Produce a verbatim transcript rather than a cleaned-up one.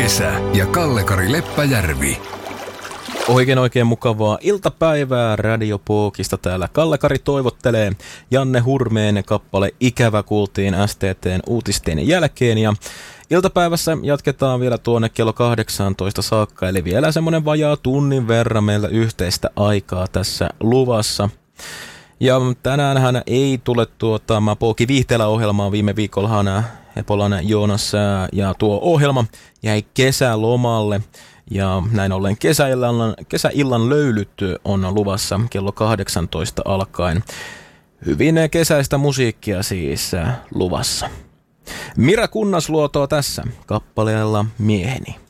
Kesä ja Kalle-Kari Leppäjärvi. Oikein oikein mukavaa iltapäivää Radio Pookista. Täällä Kalle-Kari toivottelee. Janne Hurmeen kappale Ikävä kuultiin S T T:n uutisten jälkeen. Ja iltapäivässä jatketaan vielä tuonne kello kahdeksantoista saakka. Eli vielä semmonen vajaa tunnin verran meillä yhteistä aikaa tässä luvassa. Ja tänäänhän ei tule tuota, mä Pooki viihteellä ohjelmaa viime viikollahan Epolan Joonas ja tuo ohjelma jäi kesälomalle. Ja näin ollen kesäillan, kesäillan löylyt on luvassa kello kahdeksantoista alkaen. Hyvin kesäistä musiikkia siis luvassa. Mira Kunnasluotoa tässä kappaleella Mieheni.